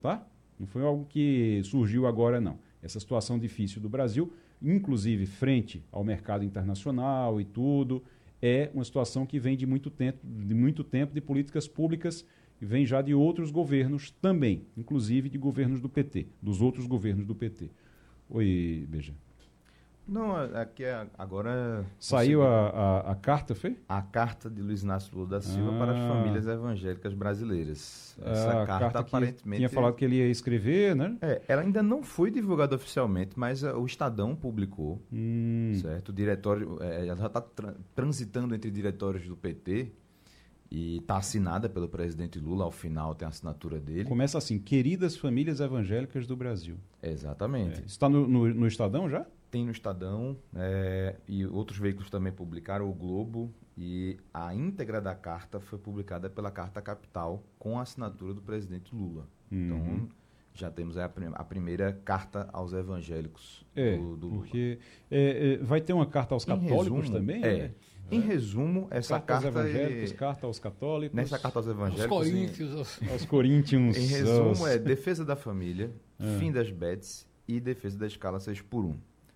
tá? Não foi algo que surgiu agora, não. Essa situação difícil do Brasil, inclusive frente ao mercado internacional e tudo, é uma situação que vem de muito tempo de políticas públicas e vem já de outros governos também, inclusive de governos do PT, dos outros governos do PT. Oi, Beija. Não, aqui agora Saiu a carta, foi? a carta de Luiz Inácio Lula da Silva para as famílias evangélicas brasileiras. A carta aparentemente tinha falado que ele ia escrever, né? Ela ainda não foi divulgada oficialmente, mas o Estadão publicou, certo? O diretório, ela já está transitando entre diretórios do PT e está assinada pelo presidente Lula. Ao final tem a assinatura dele. Começa assim: queridas famílias evangélicas do Brasil. Exatamente. Está no Estadão já? Tem no Estadão, e outros veículos também publicaram, o Globo, e a íntegra da carta foi publicada pela Carta Capital com a assinatura do presidente Lula. Então, já temos a primeira carta aos evangélicos do Lula. Porque vai ter uma carta aos católicos também? Em resumo, essa carta aos evangélicos, carta aos católicos. Nessa carta aos evangélicos, aos coríntios. Em resumo, defesa da família, fim das bets e defesa da escala 6x1.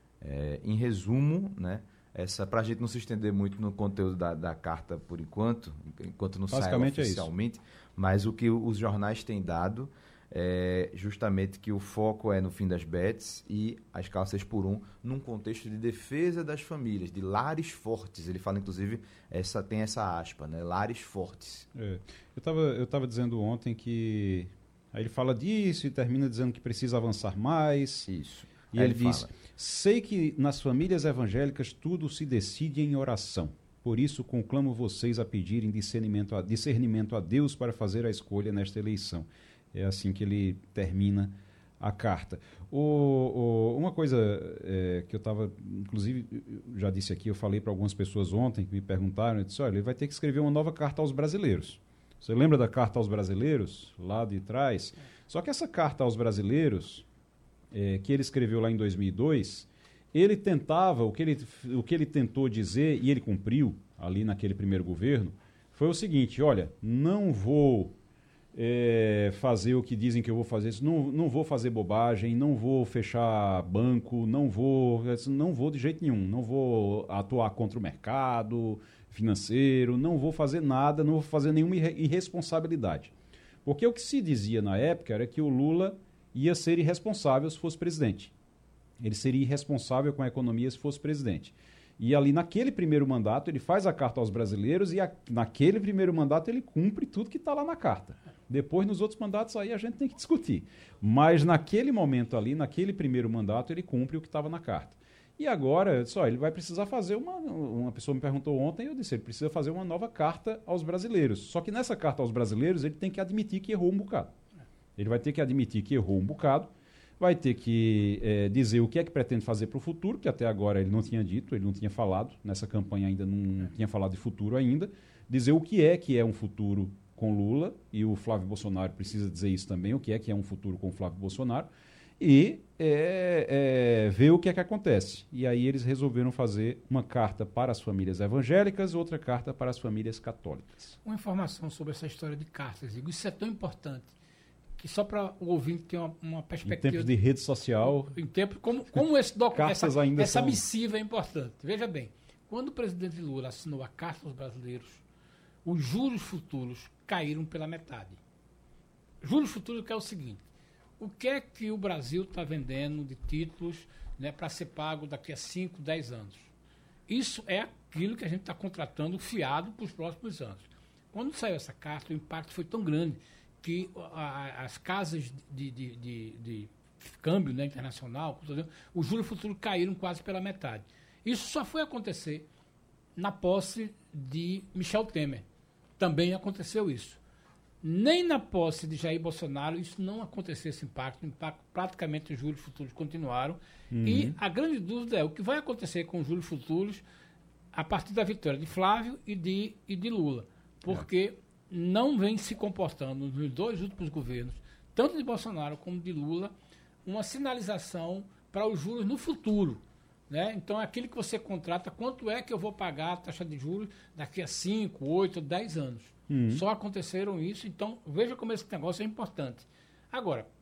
Em resumo, né, para a gente não se estender muito no conteúdo da carta por enquanto não sai oficialmente, mas o que os jornais têm dado é justamente que o foco é no fim das bets e a escala 6x1 num contexto de defesa das famílias, de lares fortes. Ele fala, inclusive, tem essa aspa, né, lares fortes. Eu estava dizendo ontem que... Aí ele fala disso e termina dizendo que precisa avançar mais. Isso. E ele diz: sei que nas famílias evangélicas tudo se decide em oração. Por isso conclamo vocês a pedirem discernimento a Deus para fazer a escolha nesta eleição. É assim que ele termina a carta. Uma coisa que eu estava, inclusive, já disse aqui, eu falei para algumas pessoas ontem que me perguntaram, eu disse: olha, ele vai ter que escrever uma nova carta aos brasileiros. Você lembra da carta aos brasileiros, lá de trás? Só que essa carta aos brasileiros... que ele escreveu lá em 2002, ele tentava, o que ele tentou dizer, e ele cumpriu ali naquele primeiro governo, foi o seguinte: olha, não vou fazer o que dizem que eu vou fazer, não vou fazer bobagem, não vou fechar banco, não vou de jeito nenhum, não vou atuar contra o mercado financeiro, não vou fazer nada, não vou fazer nenhuma irresponsabilidade. Porque o que se dizia na época era que o Lula ia ser irresponsável se fosse presidente. Ele seria irresponsável com a economia se fosse presidente. E ali naquele primeiro mandato ele faz a carta aos brasileiros e naquele primeiro mandato ele cumpre tudo que está lá na carta. Depois nos outros mandatos aí a gente tem que discutir. Mas naquele momento ali, naquele primeiro mandato, ele cumpre o que estava na carta. E agora, ele vai precisar fazer uma pessoa me perguntou ontem, eu disse, ele precisa fazer uma nova carta aos brasileiros. Só que nessa carta aos brasileiros ele tem que admitir que errou um bocado. Ele vai ter que admitir que errou um bocado, vai ter que dizer o que é que pretende fazer para o futuro, que até agora ele não tinha dito, ele não tinha falado, nessa campanha ainda não tinha falado de futuro ainda, dizer o que é um futuro com Lula, e o Flávio Bolsonaro precisa dizer isso também, o que é um futuro com o Flávio Bolsonaro, e ver o que é que acontece. E aí eles resolveram fazer uma carta para as famílias evangélicas, outra carta para as famílias católicas. Uma informação sobre essa história de cartas, Igor, isso é tão importante, que só para o ouvinte ter uma perspectiva... Em tempos de rede social... Em tempos, como esse documento, essa são... missiva é importante. Veja bem, quando o presidente Lula assinou a Carta aos Brasileiros, os juros futuros caíram pela metade. Juros futuros que é o seguinte: o que é que o Brasil está vendendo de títulos, né, para ser pago daqui a 5, 10 anos? Isso é aquilo que a gente está contratando fiado para os próximos anos. Quando saiu essa carta, o impacto foi tão grande que as casas de câmbio, né, internacional, os juros futuros caíram quase pela metade. Isso só foi acontecer na posse de Michel Temer. Também aconteceu isso. Nem na posse de Jair Bolsonaro isso não aconteceu, esse impacto. Praticamente os juros futuros continuaram. E a grande dúvida é o que vai acontecer com os juros futuros a partir da vitória de Flávio e de Lula. Porque não vem se comportando nos dois últimos governos, tanto de Bolsonaro como de Lula, uma sinalização para os juros no futuro. Né? Então, aquilo que você contrata, quanto é que eu vou pagar a taxa de juros daqui a 5, 8, 10 anos? Só aconteceram isso, então veja como esse negócio é importante. Agora,